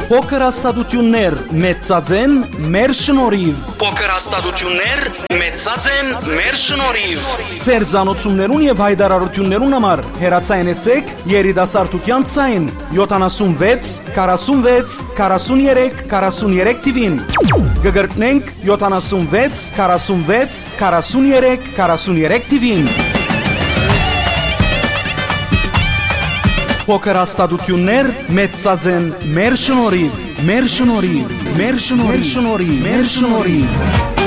Փոքր հաստատություններ մեծացեն մեր շնորհիվ։ Փոքր հաստատություններ մեծացեն մեր շնորհիվ։ Ձեր ցանոթություններուն եւ հայտարարություններուն համար հեռացայնեցեք երիտասարդության ցայն 76 46 43 43 TV-ին։ Գգրտնենք 76 46 43 43 TV-ին։ Փոքր հաստատություններ մեծացեն մեր շնորհիվ, մեր շնորհիվ, մեր շնորհիվ, մեր շնորհիվ, մեր շնորհիվ։